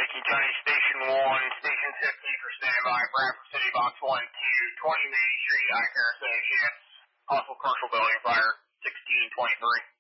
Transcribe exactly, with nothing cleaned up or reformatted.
Lincoln County Station one, Station fifty for standby, Bradford City Box one two, twenty Main Street, I Care Associates, possible commercial building fire, sixteen twenty-three.